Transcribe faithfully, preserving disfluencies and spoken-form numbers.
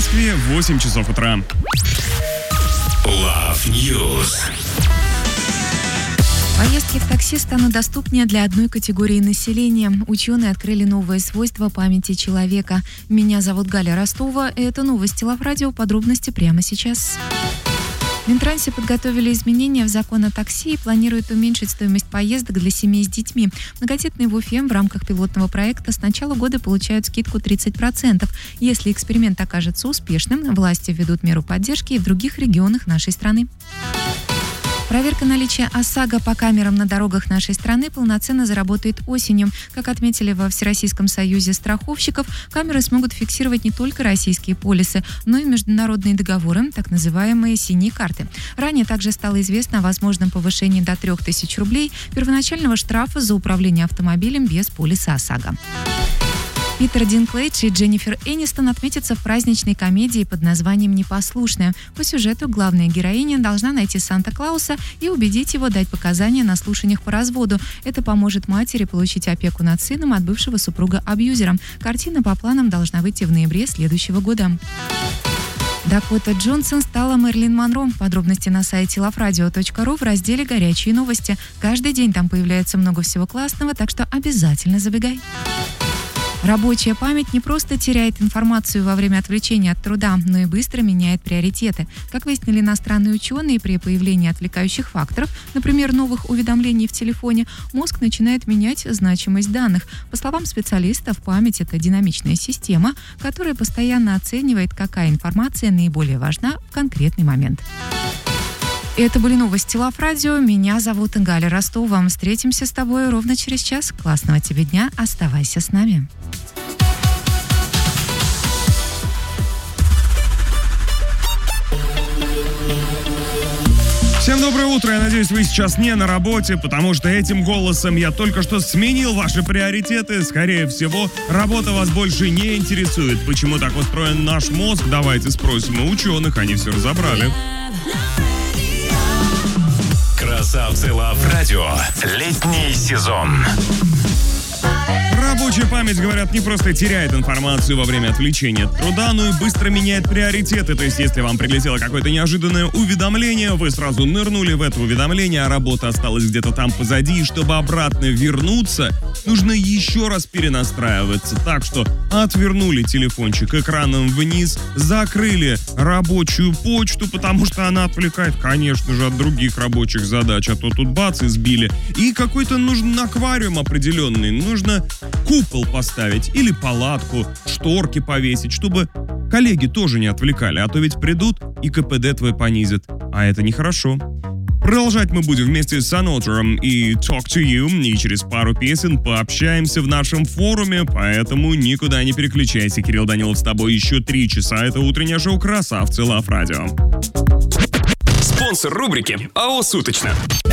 Москве восемь часов утра. Love News. Поездки в такси станут доступнее для одной категории населения. Ученые открыли новое свойство памяти человека. Меня зовут Галя Ростова. Это новости Love Radio. Подробности прямо сейчас. В Минтрансе подготовили изменения в закон о такси и планируют уменьшить стоимость поездок для семей с детьми. Многодетные в Уфе в рамках пилотного проекта с начала года получают скидку тридцать процентов. Если эксперимент окажется успешным, власти введут меру поддержки и в других регионах нашей страны. Проверка наличия ОСАГО по камерам на дорогах нашей страны полноценно заработает осенью. Как отметили во Всероссийском союзе страховщиков, камеры смогут фиксировать не только российские полисы, но и международные договоры, так называемые «синие карты». Ранее также стало известно о возможном повышении до трех тысяч рублей первоначального штрафа за управление автомобилем без полиса ОСАГО. Питер Динклэйдж и Дженнифер Энистон отметятся в праздничной комедии под названием «Непослушная». По сюжету главная героиня должна найти Санта-Клауса и убедить его дать показания на слушаниях по разводу. Это поможет матери получить опеку над сыном от бывшего супруга-абьюзера. Картина по планам должна выйти в ноябре следующего года. Дакота Джонсон стала Мэрилин Монро. Подробности на сайте лав радио точка ру в разделе «Горячие новости». Каждый день там появляется много всего классного, так что обязательно забегай. Рабочая память не просто теряет информацию во время отвлечения от труда, но и быстро меняет приоритеты. Как выяснили иностранные ученые, при появлении отвлекающих факторов, например, новых уведомлений в телефоне, мозг начинает менять значимость данных. По словам специалистов, память – это динамичная система, которая постоянно оценивает, какая информация наиболее важна в конкретный момент. Это были новости Love Radio. Меня зовут Галя Ростова. Встретимся с тобой ровно через час. Классного тебе дня. Оставайся с нами. Всем доброе утро. Я надеюсь, вы сейчас не на работе, потому что этим голосом я только что сменил ваши приоритеты. Скорее всего, работа вас больше не интересует. Почему так устроен наш мозг? Давайте спросим у ученых. Они все разобрали. Красавцы Love Radio. Летний сезон. Рабочая память, говорят, не просто теряет информацию во время отвлечения от труда, но и быстро меняет приоритеты. То есть, если вам прилетело какое-то неожиданное уведомление, вы сразу нырнули в это уведомление, а работа осталась где-то там позади, и чтобы обратно вернуться, нужно еще раз перенастраиваться. Так что отвернули телефончик экраном вниз, закрыли рабочую почту, потому что она отвлекает, конечно же, от других рабочих задач, а то тут бац и сбили. И какой-то нужен аквариум определенный, нужно купол поставить или палатку, шторки повесить, чтобы коллеги тоже не отвлекали, а то ведь придут и ка пэ дэ твой понизят, а это нехорошо. Продолжать мы будем вместе с Санотером и Talk to You, и через пару песен пообщаемся в нашем форуме, поэтому никуда не переключайся. Кирилл Данилов с тобой еще три часа. Это утреннее шоу «Красавцы Love Radio». Спонсор рубрики АО «Суточно».